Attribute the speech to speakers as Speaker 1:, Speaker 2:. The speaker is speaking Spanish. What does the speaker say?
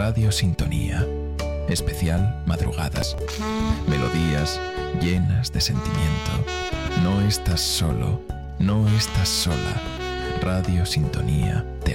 Speaker 1: Radio Sintonía. Especial madrugadas. Melodías llenas de sentimiento. No estás solo, no estás sola. Radio Sintonía te